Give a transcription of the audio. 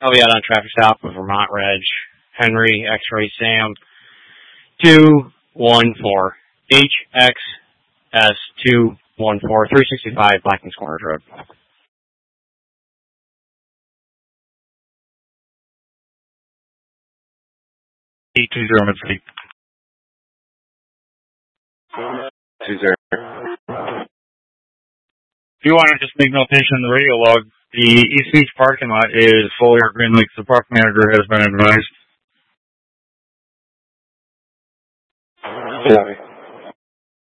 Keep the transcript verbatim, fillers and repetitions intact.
I'll be out on traffic stop with Vermont Reg, Henry, X-Ray Sam, two one four, H X S two one four, three sixty-five Blackman's Corners Road. eight two zero Mid-City. two zero. If you want to just make notation in the radio log, the East Beach parking lot is fully or green like the park manager has been advised. Copy.